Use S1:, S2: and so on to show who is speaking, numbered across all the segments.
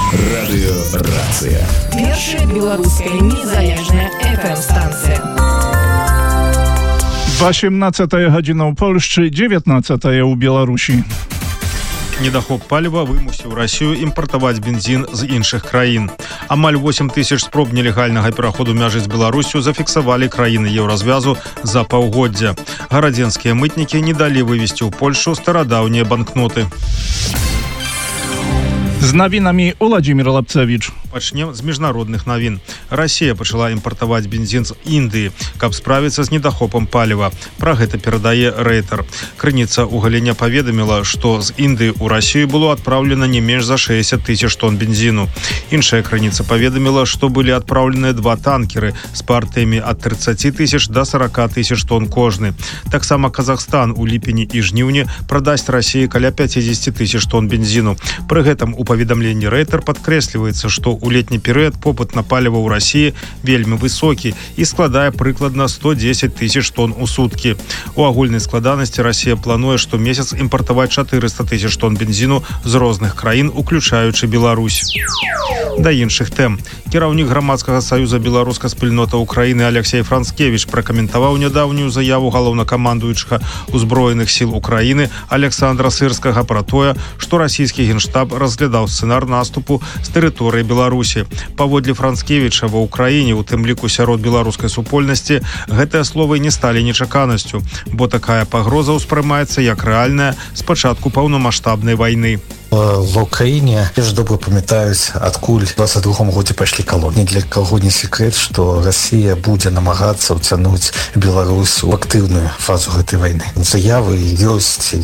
S1: Радыёрацыя.
S2: Першая беларуская незалежная FM-станція.
S3: 18 гадзіна ў Польшчы, 19 у Беларусі.
S4: Недахоп паліва вымусіў Расію імпартаваць бензін з іншых краін. Амаль 8 тысяч спроб нелегальнага пераходу мяжы з Беларусю зафіксавалі краіны Еўразвязу за паўгоддзя. Гарадзенскія мытнікі не далі вывезці ў Польшу старадаўнія банкноты.
S3: З навінамі Уладзімір Лапцевіч.
S4: Пачнем з міжнародных навін. Расія пачала імпартаваць бензін з Індыі, каб справіцца з недахопам паліва. Пра гэта перадае Рейтер. Крыніца ў галіне паведаміла, што з Індыі ў Расію было адпраўлена не менш за 60 тысяч тонн бензіну. Іншая крыніца паведаміла, што былі адпраўленыя 2 танкеры з партыямі ад 30 тысяч да 40 тысяч тонн кожны. Таксама Казахстан у ліпені і жніўні прадасць Расіі каля 50 тысяч тонн бензіну. Пры гэтым у паведамленні Рейтер падкрэсліваецца, што у летні перыяд попыт на паліва ў Расіі вельмі высокі і складае прыкладна 110 тысяч тонн у суткі. У агульнай складанасці Расія плануе штомесяц імпартаваць 400 тысяч тонн бензіну з розных краін, уключаючы Беларусь. Да іншых тэм. Кіраўнік грамадскага саюза беларуска спільнота Украіны Алексей Францкевіч пракаментаваў нядаўнюю заяву галоўнакамандуючага ўзброеных сіл Украіны Александра Сырскага пра тое, што расійскі генштаб разглядаў сцэнар наступу з тэрыторыі Беларусі. Паводле Францкевіча ва ўкраіне, у тым ліку сярод беларускай супольнасці, гэтыя словы не сталі нечаканасцю, бо такая пагроза ўспрымаецца як рэальная з пачатку паўнамаштабнай вайны.
S5: В Украине я же добро памятаюсь, адкуль в 22 годзе пайшлі колоні. Для каго не секрет, что Россия будзе намагацца ўцянуць Беларусь у актыўную фазу гэтай войны. Заявы ёсць.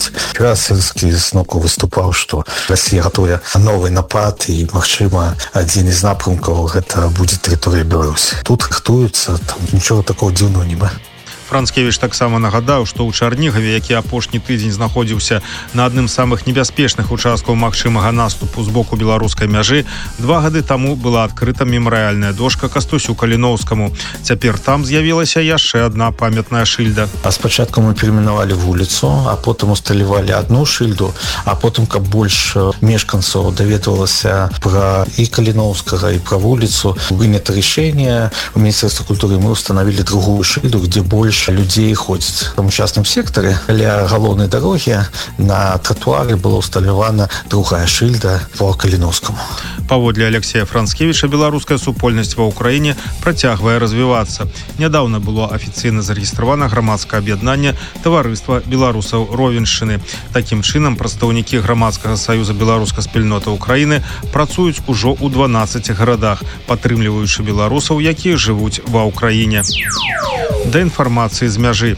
S5: Сырскі зноку выступаў, что Россия готовая новый напад і, магчыма, адзін з напрымкаў гэта будзе тэрыторыя Беларусі. Тут рыхтуюцца, там нічога такого дзіўного нема.
S4: Францкевіч таксама нагадаў, што ў Чарнігаве, які апошні тыдзень знаходзіўся на адным з самых небяспечных участкаў магчымага наступу з боку беларускай мяжы, 2 гады таму была адкрыта мемарыяльная дошка Кастусю Каліноўскаму. Цяпер там з'явілася яшчэ адна памятная шыльда.
S5: А спачатку мы перейменавалі вуліцу, а потым усталявалі одну шыльду, а потым, каб больш мешканцаў даведвалася пра і Каліноўскага, і пра вуліцу, вынята рашэнне у Міністэрстве культуры, мы установили другую шыльду, где больше людей ходзіць. В частном секторе ля галоўнай дарогі на тротуары была усталявана другая шыльда по Каліноўскаму.
S4: Паводле Алексея Францкевіча, беларуская супольнасць ва ўкраіне працягвае развівацца. Нядаўна было афіцыйна зарэгістравана грамадскае аб'яднанне таварыства беларусаў Ровеншчыны. Такім чынам, прадстаўнікі грамадскага саюза беларускай спільноты Украіны працуюць ужо ў 12 гарадах, падтрымліваючы беларусаў, якія жывуць ва ўкраіне. Да інфармацыі з мяжы.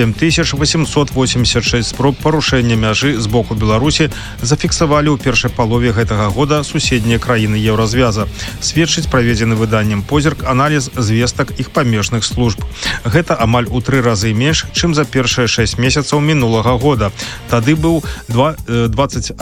S4: 7886 спроб парушэння мяжы з боку Беларусі зафіксавалі ў першай палове гэтага года суседнія краіны Еўразвяза. Сведчыць праведзены выданнем «Позірк» аналіз звестак іх памежных служб. Гэта амаль у 3 разы менш, чым за першыя 6 месяцаў мінулага года. Тады быў 21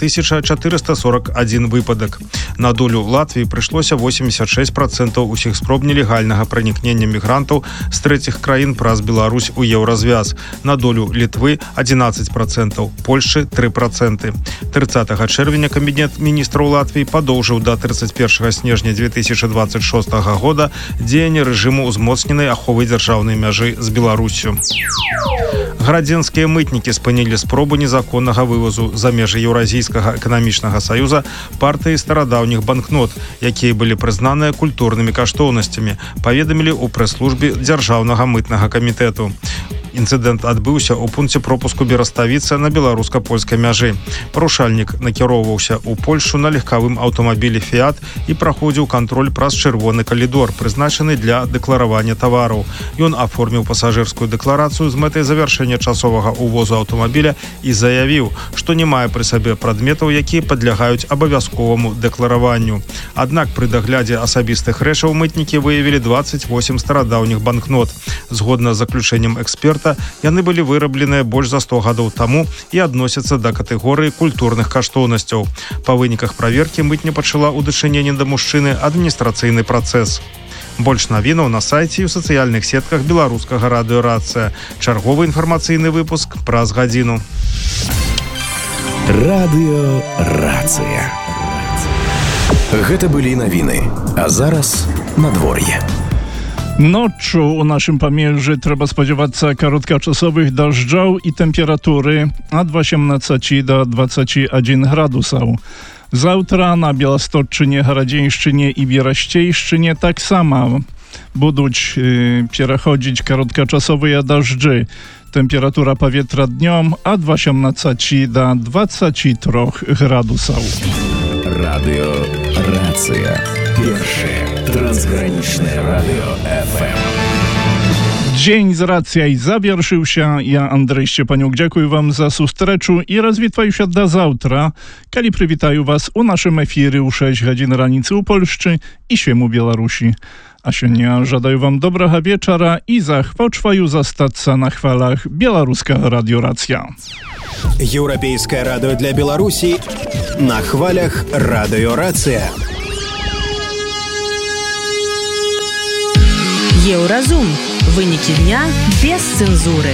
S4: 441 выпадак. На долю Латвіі прыйшлося 86% усіх спроб нелегальнага пранікнення мігрантаў з трэціх краін праз Беларусь у Еўразвяз. На долю Літвы 11%, Польшчы 3%. 30 чэрвеня Кабінет міністраў Латвіі падоўжыў да 31 снежня 2026 года дзеянне рэжыму ўзмоцненай аховы дзяржаўнай мяжы з Беларусю. Гарадзенскія мытнікі спынілі спробу незаконнага вывозу за межы Еўразійскага эканамічнага саюза партыі старадаўніх банкнот, якія былі прызнаныя культурнымі каштоўнасцямі, паведамілі ў прэс-службе дзяржаўнага мытнага камітэту. Інцыдэнт адбыўся ў пункце пропуску Бераставіца на беларуска-польскай мяжы. Парушальнік накіроўваўся ў Польшу на легкавым аўтамабілі «Фіат» і праходзіў кантроль праз чырвоны калідор, прызначаны для дэкларавання тавараў. Ён аформіў пасажырскую дэкларацыю з мэтай завяршэння часовага ўвозу аўтамабіля і заявіў, што не мае пры сабе прадметаў, якія падлягаюць абавязковаму дэклараванню. Аднак пры даглядзе асабістых рэчаў мытнікі выявілі 28 старадаўніх банкнот. Згодна з заключэннем эксперта, яны былі вырабленыя больш за 100 гадоў таму і адносяцца да катэгорыі культурных каштоўнасцяў. Па выніках праверкі мытня пачала ў дачыненні да мужчыны адміністрацыйны працэс. Больш навінаў на сайце і ў сацыяльных сетках беларускага радыёрацыя. Чарговы інфармацыйны выпуск праз гадзіну.
S1: Радыёрацыя. Гэта былі навіны. А зараз надвор'е.
S3: Noczu u naszym Pamierzy trzeba spodziewać się krótkoczasowych deszczów i temperatury od 18 do 21 gradusów. Завтра на Białostocczynie, Hradzińszczynie i Bieraściejszczynie tak samo będą przechodzić krótkoczasowe deszcze. Temperatura powietrza dniem od 18 do 23 gradusów.
S1: Radio Racja. Pierwsze transgraniczne radio FM.
S3: Dzień z racjaj zawierszył się. Ja, Andrzej Szczepaniuk, dziękuję wam za sustreczu i rozwitwaju się do zawtra, kiedy przywitaję was u naszym efirze u 6 godzin ranicy u Polszczy i świemu Białorusi. A сегодня żadaję wam dobrego wieczora i zachwałczwaju zastаться na chwalach Białoruska Radio Racja.
S6: Еўрапейскае радыё для Беларусі на хвалях радыёрацыя.
S2: Еўразум. Выники дня без цензуры.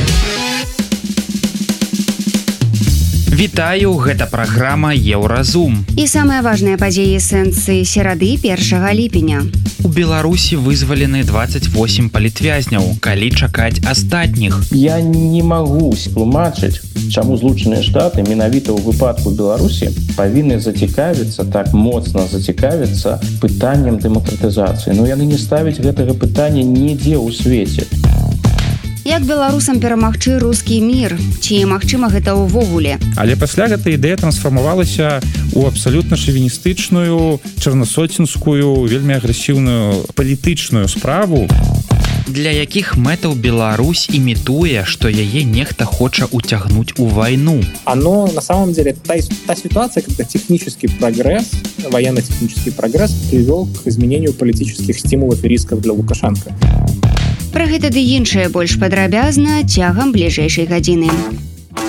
S7: Вітаю, гэта праграма Еўразум.
S8: І самыя важныя падзеі эсэнцыі серады 1 ліпеня.
S7: У Беларусі вызвалены 28 палітвязняў, калі чакаць астатніх.
S9: Я не магу тлумачыць, чаму Злучаныя Штаты менавіта ў выпадку Беларусі павінны зацікавіцца, так моцна зацікавіцца пытаннем дэмакратызацыі. Но яны не ставяць гэтага пытання нідзе ў свеце.
S8: Як беларусам перамагчы рускі мір? Ці магчыма гэта ўвогуле?
S10: Але пасля гэта ідэя трансфармавалася ў абсалютна шавіністычную, чарнасоцінскую, вельмі агрэсіўную палітычную справу.
S7: Для якіх мэтаў Беларусь імітуе, што яе нехта хоча уцягнуць у вайну?
S11: Оно, на самом деле, та ситуация, когда технический прогресс, военно-технический прогресс привел к изменению политических стимулов и рисков для Лукашенко.
S8: Пра гэта ды іншае больш падрабязна цягам бліжэйшай гадзіны.